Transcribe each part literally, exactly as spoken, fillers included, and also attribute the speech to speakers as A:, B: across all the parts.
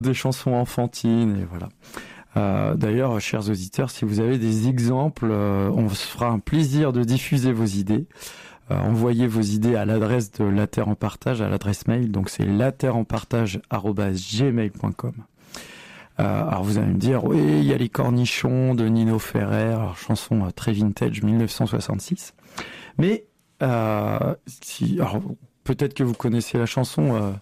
A: des chansons enfantines et voilà. Euh, d'ailleurs, chers auditeurs, si vous avez des exemples, euh, on se fera un plaisir de diffuser vos idées. Euh, envoyez vos idées à l'adresse de La Terre en Partage, à l'adresse mail. Donc c'est laterreenpartage arobase gmail point com. Euh, alors vous allez me dire, oui, il y a les cornichons de Nino Ferrer, alors, chanson euh, très vintage, dix-neuf cent soixante-six. Mais euh, si, alors, peut-être que vous connaissez la chanson. Euh,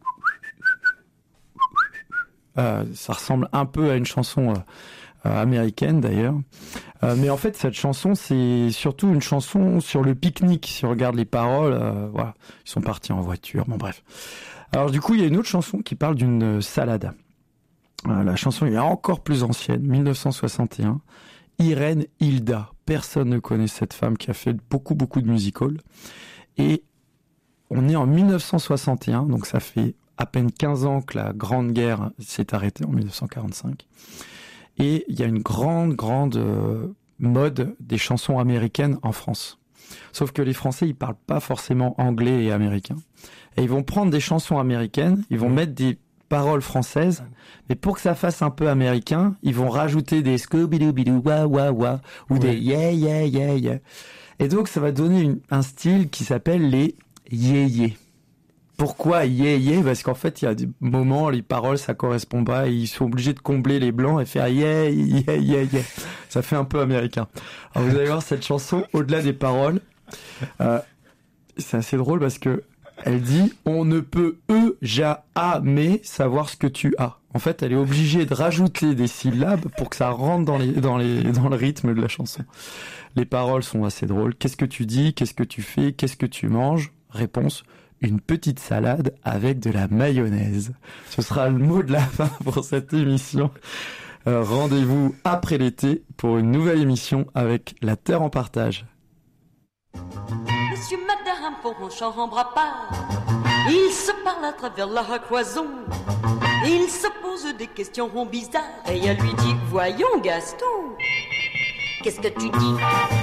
A: Euh, ça ressemble un peu à une chanson euh, euh, américaine d'ailleurs. Euh, mais en fait, cette chanson, c'est surtout une chanson sur le pique-nique. Si on regarde les paroles, euh, voilà, ils sont partis en voiture. Bon, bref. Alors du coup, il y a une autre chanson qui parle d'une salade. Euh, la chanson est encore plus ancienne, dix-neuf cent soixante et un. Irène Hilda. Personne ne connaît cette femme qui a fait beaucoup, beaucoup de music-hall. Et on est en dix-neuf cent soixante et un, donc ça fait à peine quinze ans que la Grande Guerre s'est arrêtée en dix-neuf cent quarante-cinq. Et il y a une grande, grande euh, mode des chansons américaines en France. Sauf que les Français, ils parlent pas forcément anglais et américain. Et ils vont prendre des chansons américaines, ils vont mettre des paroles françaises, mais pour que ça fasse un peu américain, ils vont rajouter des scooby-doo-bidoo, wa wa wa, ou des yeah yeah yeah yeah. Et donc ça va donner une, un style qui s'appelle les yeah yeah. Pourquoi yeah yeah? Parce qu'en fait, il y a des moments, les paroles, ça correspond pas, et ils sont obligés de combler les blancs et faire yeah yeah yeah yeah. Ça fait un peu américain. Alors vous allez voir cette chanson, au-delà des paroles, euh, c'est assez drôle parce que elle dit « On ne peut e, ja, a, mais savoir ce que tu as ». En fait, elle est obligée de rajouter des syllabes pour que ça rentre dans, les, dans, les, dans le rythme de la chanson. Les paroles sont assez drôles. Qu'est-ce que tu dis? Qu'est-ce que tu fais? Qu'est-ce que tu manges? Réponse: une petite salade avec de la mayonnaise. Ce sera le mot de la fin pour cette émission. Euh, rendez-vous après l'été pour une nouvelle émission avec La Terre en Partage.
B: Monsieur, madame, font en chambre à part. Ils se parlent à travers la cloison. Ils se posent des questions bizarres. Et elle lui dit: voyons, Gaston, qu'est-ce que tu dis?